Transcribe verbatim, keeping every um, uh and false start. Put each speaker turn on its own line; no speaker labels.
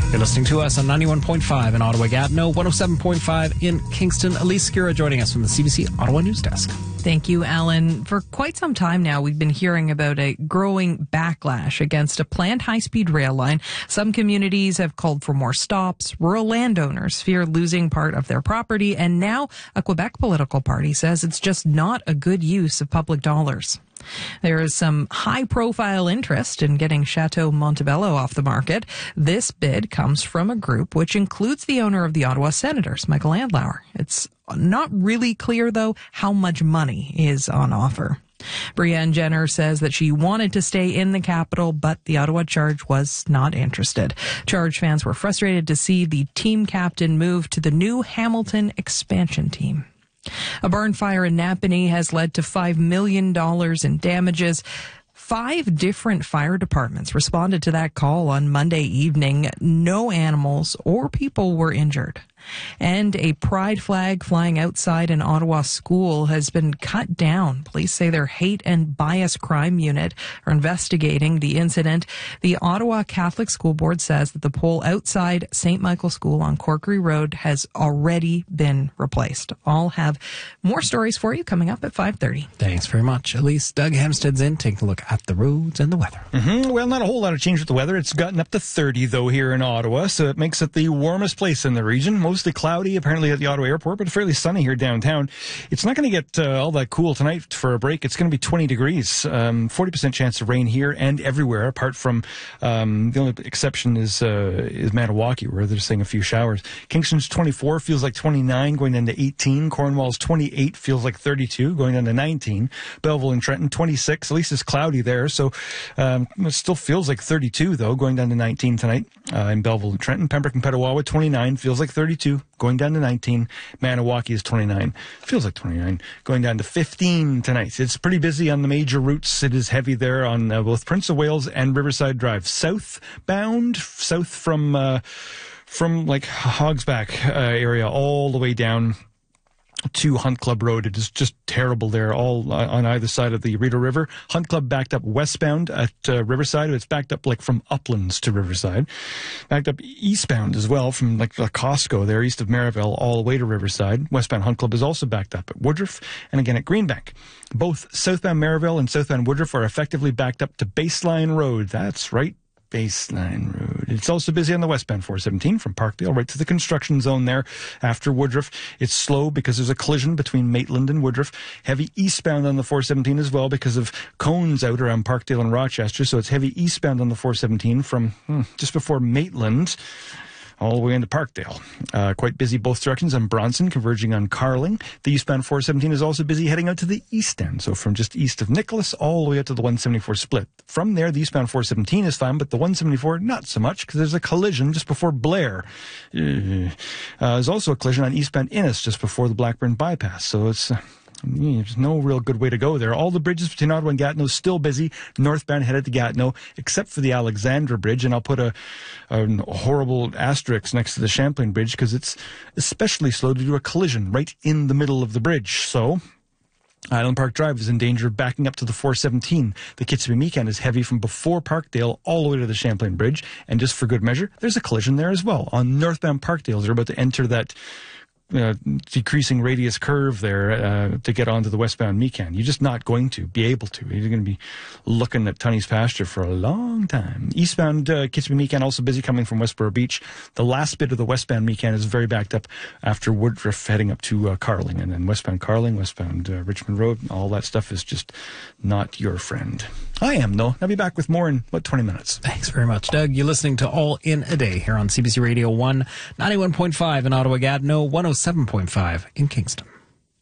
You're listening to us on ninety-one point five in Ottawa-Gatineau, one oh seven point five in Kingston. Elise Skira joining us from the C B C Ottawa News Desk.
Thank you, Alan. For quite some time now, we've been hearing about a growing backlash against a planned high-speed rail line. Some communities have called for more stops. Rural landowners fear losing part of their property. And now a Quebec political party says it's just not a good use of public dollars. There is some high-profile interest in getting Chateau Montebello off the market. This bid comes from a group which includes the owner of the Ottawa Senators, Michael Andlauer. It's not really clear, though, how much money is on offer. Brienne Jenner says that she wanted to stay in the capital, but the Ottawa Charge was not interested. Charge fans were frustrated to see the team captain move to the new Hamilton expansion team. A barn fire in Napanee has led to five million dollars in damages. Five different fire departments responded to that call on Monday evening. No animals or people were injured. And a pride flag flying outside an Ottawa school has been cut down. Police say their hate and bias crime unit are investigating the incident. The Ottawa Catholic School Board says that the pole outside Saint Michael School on Corkery Road has already been replaced. I'll have more stories for you coming up at five thirty.
Thanks very much, Elise. Doug Hemstead's in, taking a look at the roads and the weather.
Mm-hmm. Well, not a whole lot of change with the weather. It's gotten up to thirty, though, here in Ottawa, so it makes it the warmest place in the region. Mostly cloudy, apparently, at the Ottawa airport, but fairly sunny here downtown. It's not going to get uh, all that cool tonight for a break. It's going to be twenty degrees, um, forty percent chance of rain here and everywhere, apart from um, the only exception is uh, is Maniwaki, where they're seeing a few showers. Kingston's twenty-four, feels like twenty-nine, going down to eighteen. Cornwall's twenty-eight, feels like thirty-two, going down to nineteen. Belleville and Trenton, twenty-six. At least it's cloudy there, so um, it still feels like thirty-two, though, going down to nineteen tonight uh, in Belleville and Trenton. Pembroke and Petawawa, twenty-nine, feels like thirty-two, going down to nineteen. Maniwaki is twenty-nine, feels like twenty-nine, going down to fifteen tonight. It's pretty busy on the major routes. It is heavy there on uh, both Prince of Wales and Riverside Drive. Southbound, south from uh, from like Hogsback uh, area all the way down to Hunt Club Road. It is just terrible there, all uh, on either side of the Rideau River. Hunt Club backed up westbound at uh, Riverside. It's backed up like from Uplands to Riverside. Backed up eastbound as well from like the Costco there, east of Maryville, all the way to Riverside. Westbound Hunt Club is also backed up at Woodruff and again at Greenbank. Both southbound Maryville and southbound Woodruff are effectively backed up to Baseline Road. That's right. Baseline Road. It's also busy on the westbound four seventeen from Parkdale right to the construction zone there after Woodruff. It's slow because there's a collision between Maitland and Woodruff. Heavy eastbound on the four seventeen as well because of cones out around Parkdale and Rochester. So it's heavy eastbound on the four seventeen from hmm, just before Maitland all the way into Parkdale. Uh, quite busy both directions on Bronson, converging on Carling. The eastbound four seventeen is also busy heading out to the east end, so from just east of Nicholas all the way up to the one seventy-four split. From there, the eastbound four seventeen is fine, but the one seventy-four, not so much, because there's a collision just before Blair. Uh, there's also a collision on eastbound Innis just before the Blackburn bypass, so it's... Uh, There's no real good way to go there. All the bridges between Ottawa and Gatineau still busy, northbound headed to Gatineau, except for the Alexandra Bridge, and I'll put a, a horrible asterisk next to the Champlain Bridge because it's especially slow to do a collision right in the middle of the bridge. So Island Park Drive is in danger of backing up to the four seventeen. The Kitzbühel-Meekan is heavy from before Parkdale all the way to the Champlain Bridge, and just for good measure, there's a collision there as well. On northbound Parkdale, they're about to enter that Uh, decreasing radius curve there uh, to get onto the westbound Meekan. You're just not going to be able to. You're going to be looking at Tunney's pasture for a long time. Eastbound uh, Kitzbühel-Meekan also busy coming from Westboro Beach. The last bit of the westbound Meekan is very backed up after Woodruff heading up to uh, Carling. And then westbound Carling, westbound uh, Richmond Road, all that stuff is just not your friend. I am, though. I'll be back with more in about twenty minutes.
Thanks very much, Doug. You're listening to All in a Day here on C B C Radio one, ninety-one point five in Ottawa-Gatineau, one oh seven point five in Kingston.